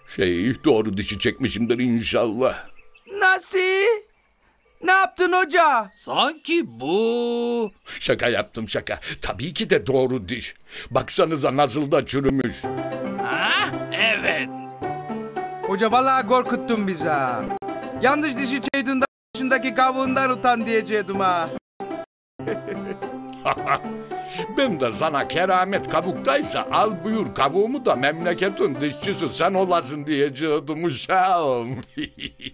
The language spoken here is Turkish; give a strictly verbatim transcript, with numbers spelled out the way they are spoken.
Şey, doğru dişi çekmişimdir inşallah. Nasıl? Ne yaptın hoca? Sanki bu... Şaka yaptım şaka. Tabii ki de doğru diş. Baksanıza nasıl da çürümüş. Ha, evet. Hoca vallahi korkuttun bizi ha. Yanlış dişi çeydin dışındaki kavuğundan utan diyecektim ha. Ben de sana keramet kabuktaysa al buyur kavuğumu da memleketin dişçisi sen olasın diyecektim uşağım.